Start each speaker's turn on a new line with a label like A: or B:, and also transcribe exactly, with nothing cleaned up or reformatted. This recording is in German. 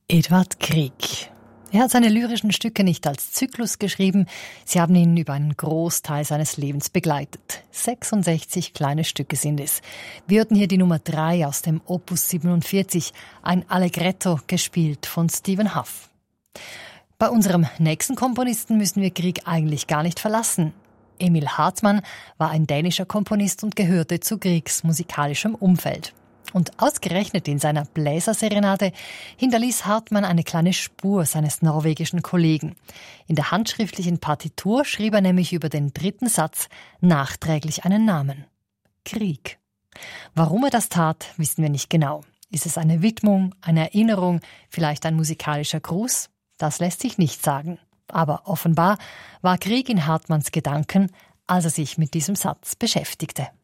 A: Edvard Grieg. Er hat seine lyrischen Stücke nicht als Zyklus geschrieben, sie haben ihn über einen Großteil seines Lebens begleitet. sechsundsechzig kleine Stücke sind es. Wir hörten hier die Nummer drei aus dem Opus siebenundvierzig, ein Allegretto, gespielt von Stephen Hough. Bei unserem nächsten Komponisten müssen wir Grieg eigentlich gar nicht verlassen. Emil Hartmann war ein dänischer Komponist und gehörte zu Griegs musikalischem Umfeld. Und ausgerechnet in seiner Bläserserenade hinterließ Hartmann eine kleine Spur seines norwegischen Kollegen. In der handschriftlichen Partitur schrieb er nämlich über den dritten Satz nachträglich einen Namen: Grieg. Warum er das tat, wissen wir nicht genau. Ist es eine Widmung, eine Erinnerung, vielleicht ein musikalischer Gruß? Das lässt sich nicht sagen. Aber offenbar war Grieg in Hartmanns Gedanken, als er sich mit diesem Satz beschäftigte.